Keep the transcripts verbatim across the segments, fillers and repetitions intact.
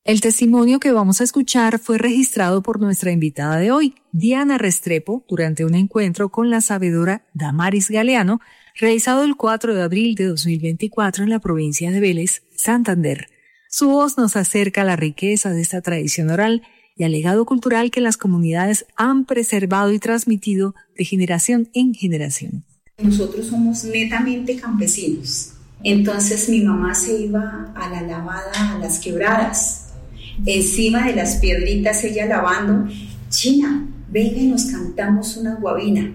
El testimonio que vamos a escuchar fue registrado por nuestra invitada de hoy, Diana Restrepo, durante un encuentro con la sabedora Damaris Galeano, realizado el cuatro de abril de dos mil veinticuatro en la provincia de Vélez, Santander. Su voz nos acerca a la riqueza de esta tradición oral y al legado cultural que las comunidades han preservado y transmitido de generación en generación. Nosotros somos netamente campesinos. Entonces mi mamá se iba a la lavada, a las quebradas. Encima de las piedritas ella lavando, China, venga y nos cantamos una guabina.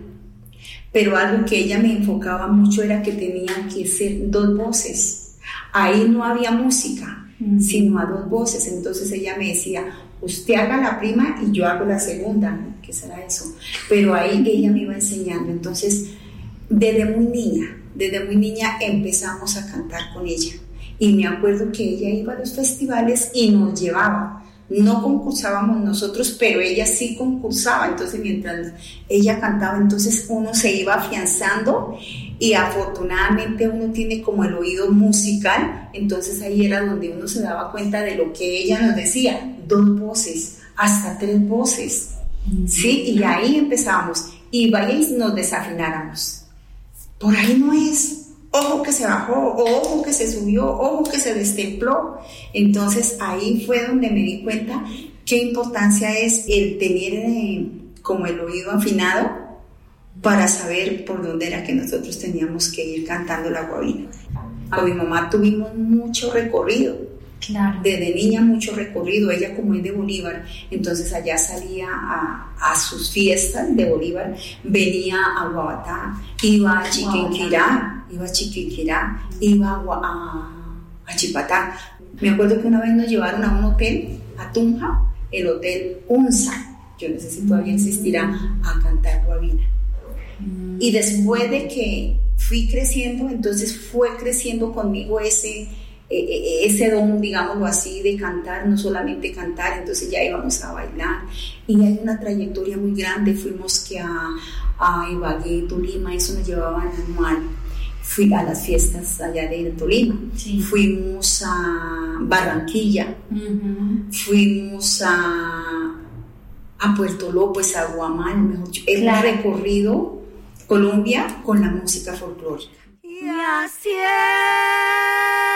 Pero algo que ella me enfocaba mucho era que tenían que ser dos voces. Ahí no había música, mm. sino a dos voces. Entonces ella me decía, usted haga la prima y yo hago la segunda. ¿Qué será eso? Pero ahí ella me iba enseñando. Entonces, desde muy niña, desde muy niña empezamos a cantar con ella. Y me acuerdo que ella iba a los festivales y nos llevaba. No concursábamos nosotros, pero ella sí concursaba. Entonces, mientras ella cantaba, entonces uno se iba afianzando y afortunadamente uno tiene como el oído musical. Entonces, ahí era donde uno se daba cuenta de lo que ella nos decía. Dos voces, hasta tres voces. Sí, y ahí empezamos. Y vaya y nos desafináramos. Por ahí no es. Ojo que se bajó, ojo que se subió, ojo que se destempló. Entonces ahí fue donde me di cuenta qué importancia es el tener eh, como el oído afinado para saber por dónde era que nosotros teníamos que ir cantando la guabina. Con mi mamá tuvimos mucho recorrido. Claro. Desde niña mucho recorrido, ella como es de Bolívar, entonces allá salía a, a sus fiestas de Bolívar, venía a Guabatá, iba a Chiquinquirá, iba a Chiquinquirá, iba a, a, a Chipatá. Me acuerdo que una vez nos llevaron a un hotel, a Tunja, el Hotel Unza, yo no sé si todavía existirá, a cantar guabina. Mm. Y después de que fui creciendo, entonces fue creciendo conmigo ese... ese don, digámoslo así, de cantar, no solamente cantar, entonces ya íbamos a bailar y hay una trayectoria muy grande. Fuimos que a, a Ibagué, Tolima, eso nos llevaban anual. Fui a las fiestas allá de Tolima, sí. Fuimos a Barranquilla, uh-huh. Fuimos a, a Puerto López, a Guamal, mejor dicho, hemos claro. recorrido Colombia con la música folclórica. Y así es.